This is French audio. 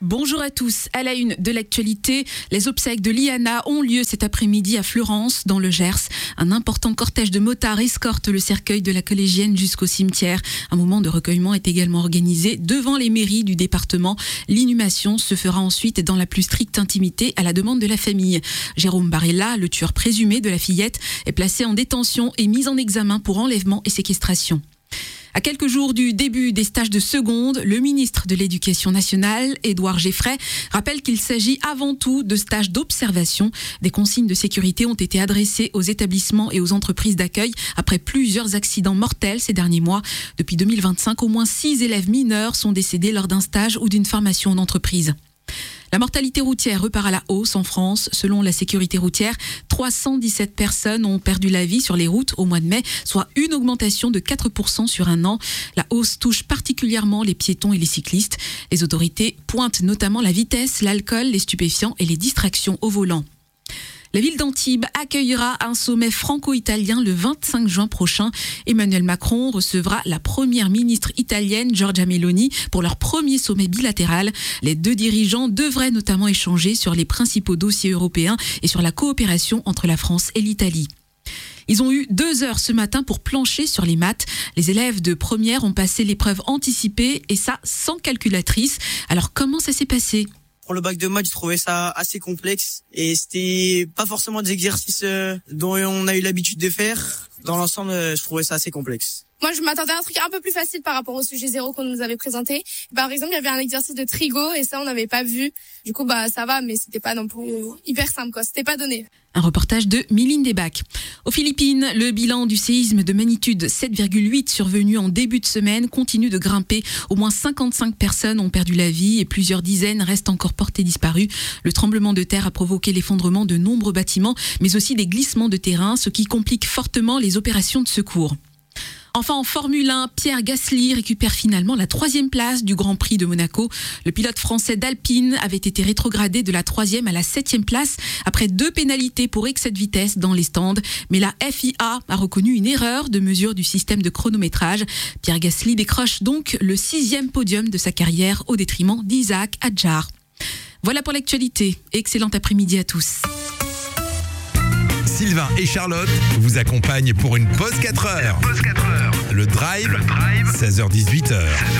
Bonjour à tous. À la une de l'actualité, les obsèques de Liana ont lieu cet après-midi à Fleurance, dans le Gers. Un important cortège de motards escorte le cercueil de la collégienne jusqu'au cimetière. Un moment de recueillement est également organisé devant les mairies du département. L'inhumation se fera ensuite dans la plus stricte intimité à la demande de la famille. Jérôme Barella, le tueur présumé de la fillette, est placé en détention et mis en examen pour enlèvement et séquestration. À quelques jours du début des stages de seconde, le ministre de l'Éducation nationale, Édouard Geffray, rappelle qu'il s'agit avant tout de stages d'observation. Des consignes de sécurité ont été adressées aux établissements et aux entreprises d'accueil après plusieurs accidents mortels ces derniers mois. Depuis 2025, au moins 6 élèves mineurs sont décédés lors d'un stage ou d'une formation en entreprise. La mortalité routière repart à la hausse en France. Selon la sécurité routière, 317 personnes ont perdu la vie sur les routes au mois de mai, soit une augmentation de 4% sur un an. La hausse touche particulièrement les piétons et les cyclistes. Les autorités pointent notamment la vitesse, l'alcool, les stupéfiants et les distractions au volant. La ville d'Antibes accueillera un sommet franco-italien le 25 juin prochain. Emmanuel Macron recevra la première ministre italienne, Giorgia Meloni, pour leur premier sommet bilatéral. Les deux dirigeants devraient notamment échanger sur les principaux dossiers européens et sur la coopération entre la France et l'Italie. Ils ont eu 2 heures ce matin pour plancher sur les maths. Les élèves de première ont passé l'épreuve anticipée et ça sans calculatrice. Alors comment ça s'est passé ? Pour le bac de maths, je trouvais ça assez complexe et c'était pas forcément des exercices dont on a eu l'habitude de faire. Dans l'ensemble, je trouvais ça assez complexe. Moi, je m'attendais à un truc un peu plus facile par rapport au sujet 0 qu'on nous avait présenté. Par exemple, il y avait un exercice de trigo et ça, on n'avait pas vu. Du coup, ça va, mais c'était pas non plus hyper simple, quoi. C'était pas donné. Un reportage de Miline Desbacs. Aux Philippines, le bilan du séisme de magnitude 7,8 survenu en début de semaine continue de grimper. Au moins 55 personnes ont perdu la vie et plusieurs dizaines restent encore portées disparues. Le tremblement de terre a provoqué l'effondrement de nombreux bâtiments, mais aussi des glissements de terrain, ce qui complique fortement les opérations de secours. Enfin, en Formule 1, Pierre Gasly récupère finalement la 3e place du Grand Prix de Monaco. Le pilote français d'Alpine avait été rétrogradé de la 3e à la 7e place après 2 pénalités pour excès de vitesse dans les stands. Mais la FIA a reconnu une erreur de mesure du système de chronométrage. Pierre Gasly décroche donc le 6e podium de sa carrière au détriment d'Isaac Hadjar. Voilà pour l'actualité. Excellent après-midi à tous. Sylvain et Charlotte vous accompagnent pour une pause 4 heures. Le Drive, 16h-18h.